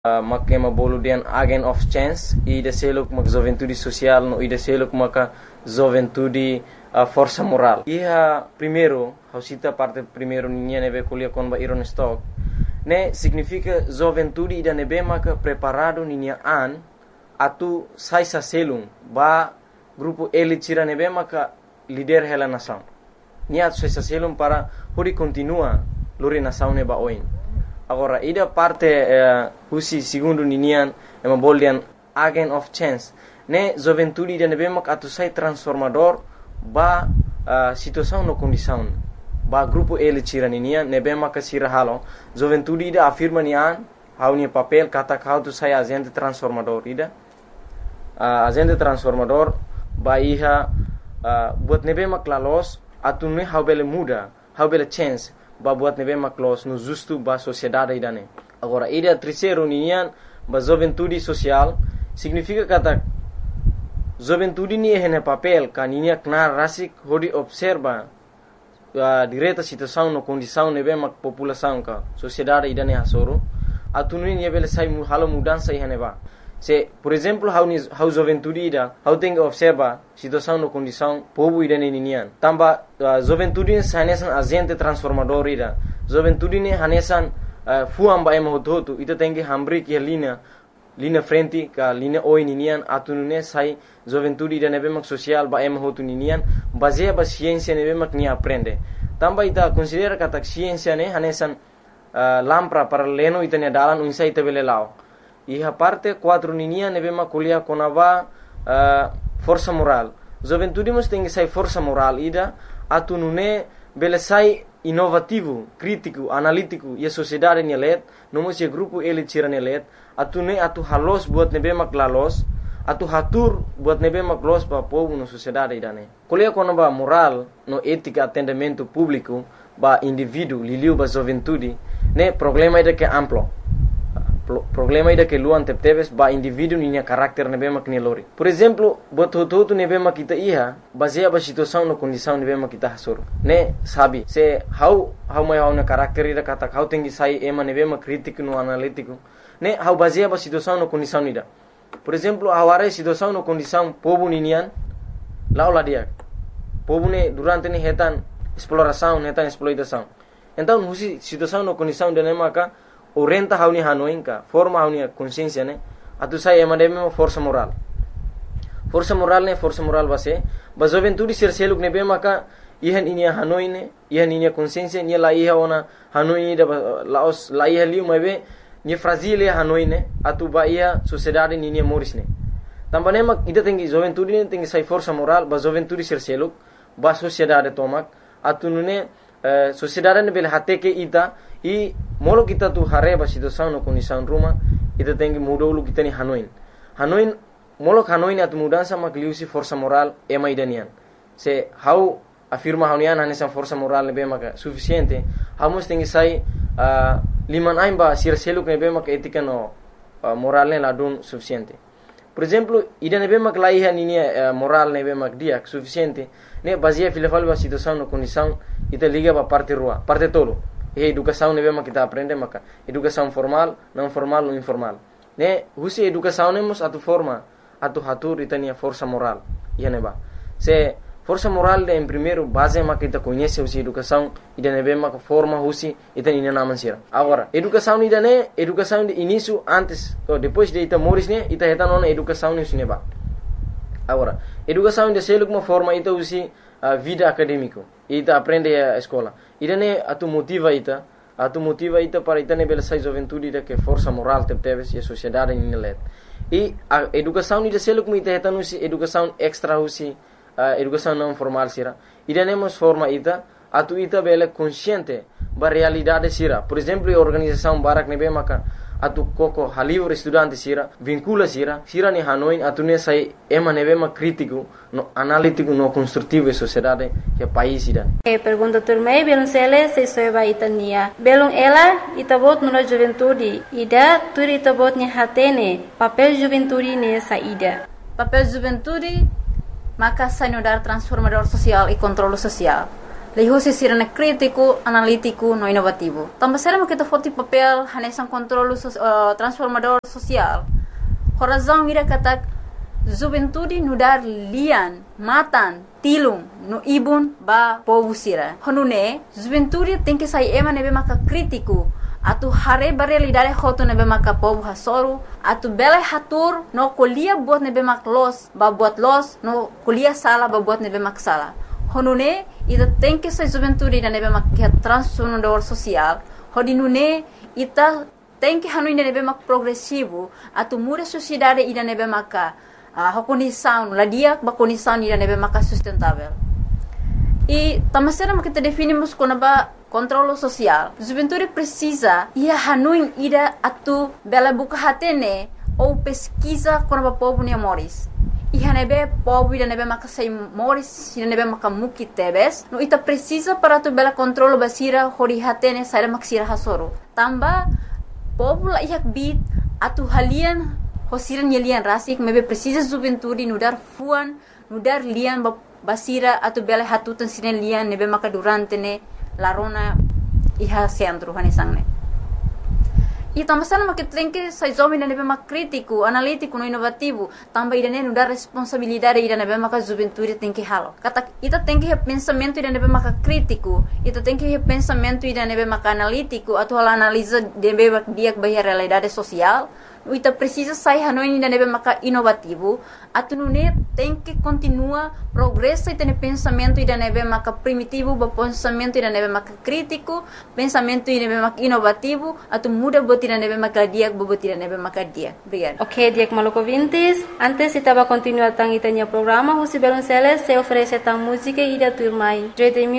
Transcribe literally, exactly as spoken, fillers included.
uh, makema boludian agent of change ida seluk mak juventude social no ida seluk maka juventude uh, força moral. Iha primeiro, hausita parte primeiro ninha nebe kulia konba iron stock. Ne significa juventude ida nebe maka preparado ninha an atu sai sa selung ba grupo elite tira nebe maka líder hela nação. Nia sai sa selung para hori continua lori nação neba oin. Agora, ida parte uh, husi segundo ninian ema boldian agent of change. Ne juventude ida nebe mak atu sai transformador ba uh, situação no condição. Ba grupo ele tira ninian nebe mak sira halo. Juventude ida afirma nian hau ni papel kata kau tu sai agente transformador ida. Uh, agente transformador ba iha uh, buat nebe mak lalos atu ne hau bele muda, hau bele change. Ba buat nebe maklos no justo ba sociedade idane. Agora, ida terceiro ninian ba juventude social significa kata juventude ni ehne papel ka ninia knar rasik hodi observa a direta situação no condição nebe mak população ka sociedade idane hasoro atuni ni bele sai mu halo mudança ihane ba. Se, por exemplo, how ni how juventude ida, how tem observa situação no condição povo ida ninian. Tamba uh, juventude hanesan agente transformador ida. Juventude ni hanesan uh, fuam ba ema hototu ita tem que hambri que linha linha frente ka linha oi ninian atunune sai juventude ida nebe mak social ba ema hotu ninian baseia ba ciência nebe mak ni aprende. Tamba ita considera kata ciência ne hanesan uh, lampra para leno ita ne dalan unsa ita bele lao. Iha parte quatro ninia nebe ma kuliah konava uh, força moral. Juventude mus tem que sai força moral ida atu nune bele sai inovativo, crítico, analítico e a sociedade nelet, nomus e grupo ele tira nelet, atu ne atu halos buat nebe mak lalos, atu hatur buat nebe mak los pa povo no sociedade idane. Kuliah konava moral no ética atendimento público ba indivíduo liliu ba juventude, ne problema ida que amplo. Problema ida que luan tepteves ba indivíduo ninya karakter nebe mak nelori. Por exemplo, buat hotu nebe mak kita iha baseia ba situação no condição nebe mak kita hasor. Ne sabi se how how mai how na karakter ida kata how tengi sai ema nebe mak crítico no analítico. Ne how baseia ba situação no condição ida. Por exemplo, aware situação no condição povo ninian laula dia. Povo ne durante ne hetan exploração, hetan exploitação. Então, husi situação no condição de nemaka orienta hauni hanoinka forma hauni consciência ne atu sai emademe força moral força moral ne força moral base ba juventude ser seluk ne be maka ihan inia hanoine ihan inia consciência ni la iha ona hanoi da laos la iha liu mebe ni fragile hanoine atu ba ia sociedade ni ni morisne tambane mak ida tengi juventude ne tengi sai força moral ba juventude ser seluk ba sociedade tomak atu nune uh, sociedade ne bel hate ke ita i molo kita tu hareba situação no condição ruma ita tem que mudar o kita ni hanoin hanoin molo hanoin atu mudança mak liusi força moral ema idanian se how afirma haunian hanesa força moral ne be mak suficiente hamos tem que sai uh, liman aimba sir seluk ne be mak etika no uh, moral ne ladun suficiente. Por exemplo, ida ne be mak laiha ni uh, moral ne be mak dia suficiente ne baseia filafal ba situação no condição ita liga ba parte rua parte tolo. E educação nebe mak kita aprende maka educação formal, não formal ou informal. Ne husi educação nemos atu forma atu hatur itania força moral. Ia neba. Se força moral de em primeiro base mak kita conhece husi educação ida nebe mak forma husi itani na mansira. Agora, educação ida ne educação de início antes ou depois de ita moris ne ita heta nona educação ne neba. Agora, educação de seluk uma forma ita husi a vida acadêmico ita aprende a escola ida ne atu motiva ita atu motiva ita para ita ne bela sai juventude ida que força moral tepteves e a sociedade ni let e a educação ida seluk mi ita heta nusi educação extra usi uh, educação não formal sira ida ne mos forma ita atu ita bela consciente ba realidade sira. Por exemplo, a organização barak nebe maka atu koko halivre estudante sira vincula sira sira ni hanoin atu ne sai ema nebe mak crítico no analítico no construtivo e sociedade que país ida. E pergunta turmei belum sele se soeba itania belum ela itabot no juventude ida turi itabot ni hatene papel juventude ne saída papel juventude maka sai no dar transformador social e controle social Leho se sirene crítico, analítico, no inovativo. Também será que kita foto papel hanesan controle so, uh, transformador social. Horazão ira kata juventude no dar lian, matan, tilung, no ibun ba povo sira. Honune, juventude tem que sair ema nebe maka crítico. Atu hare bare lidare hoto nebe maka povo hasoru. Atu bele hatur no kolia buat nebe mak los, ba buat los, no kolia sala ba buat nebe mak sala. Honune, ita tem que sair juventude ida nebe mak transformador social. Hodinune, ita tem que hanu ida nebe mak progressivo. Atu muda sociedade ida nebe maka a condição, la dia ba condição ida nebe maka sustentável. E tamasera kita definimos como ba controle social. Juventude precisa ia hanuin ida atu bela buka hatene ou pesquisa como ba povo ne moris. E hanebe povo ida nebe maka sai moris ida nebe maka muki tebes. No ita precisa para tu bela controle basira hori hatene sai maksira hasoro. Tamba povo la ihak bit atu halian hosiran yelian rasik mebe precisa juventude no dar fuan no dar lian ba basira atu bela hatutan sinen lian nebe maka durante ne larona iha centro hanisang ne. E tamasana ma que tem que sai zomi nebe maka crítico, analítico, no inovativo, tamba ida ne no dar responsabilidade ida nebe maka juventude tem que halo. Kata ita tem que pensamento ida nebe maka crítico, ita tem que pensamento ida nebe maka analítico, atu hala analisa nebe dia bahia realidade social. Ita precisa sair hanoi ida nebe maka inovativo, atu nune tem que continua progresso ita ne pensamento ida nebe maka primitivo, ba pensamento ida nebe maka crítico, pensamento ida nebe maka inovativo, atu muda bot ida nebe maka dia, bot ida nebe maka dia. Obrigada. Ok, Diak Maluco Vintes, antes estava continuar tang itanya programa, Husi Belonceles se oferece tang música ida turmai.